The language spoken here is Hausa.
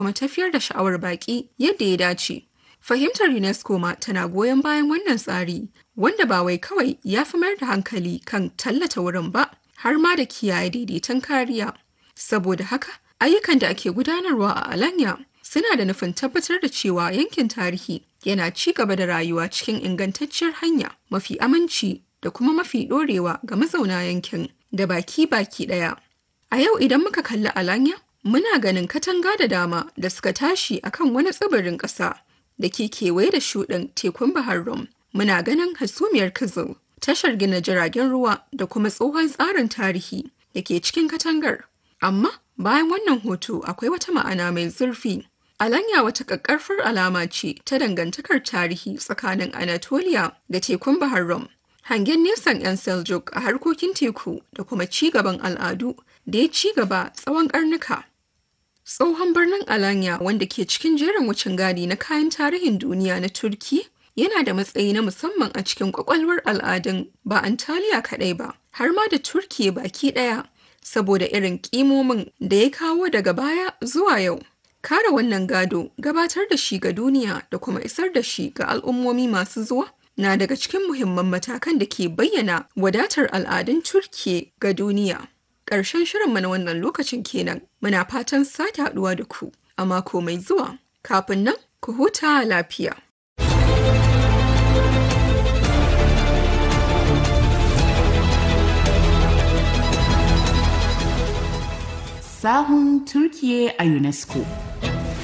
kuma tafiyar da sha'awar baƙi yadda ya dace. Fahimtar UNESCO ma tana goyon bayan wannan tsari, wanda ba wai kawai ya fi mayar da hankali kan tallata wurin ba, har ma da kiyaye daidaiton kariya. Saboda haka, ayyukan da ake gudanarwa a Alanya suna da nufin tabbatar da cewa yankin tarihi yana ci gaba da rayuwa cikin ingantacciyar hanya, mafi aminci da kuma mafi ɗorewa ga mazauna yankin da baki ɗaya. A yau idan muka kalli Alanya, muna ganin katanga da dama da suka tashi akan wani tsibirin ƙasa da ke kewaye da shuɗin tekun Bahar Rum. Muna ganin hasumiyar Kizil, tashar gina jiragen ruwa da kuma tsohon tsarin tarihi da ke cikin katangar. Amma bayan wannan hoto akwai wata ma'ana mai zurfi. Alanya wata ƙaƙƙarfar alama ce ta dangantakar tarihi tsakanin Anatolia da tekun Bahar Rum. Hangen nesan 'yan Seljuk a harkokin teku da kuma ci gaban al'adu da ya ci gaba tsawon ƙarnuka. Tsohon birnin Alanya, wanda ke cikin jerin wucin gadi na kayan tarihin duniya na Turki, yana da matsayi na musamman a cikin kwakwalwar al'adun ba Antalya kaɗai ba, har ma da Turkiye baki ɗaya, saboda irin ƙimomin da ya kawo daga baya zuwa yau. Kare wannan gado, gabatar da shi ga duniya da kuma isar da shi ga al'ummomi masu zuwa na daga cikin muhimman matakan da ke bayyana wadatar al'adun Turkiye ga duniya. Ƙarshen shirinmu na wannan lokacin kenan, muna fatan sake haɗuwa da ku a mako mai zuwa. Kafin nan, ku huta lafiya. Sahun Turkiye a UNESCO.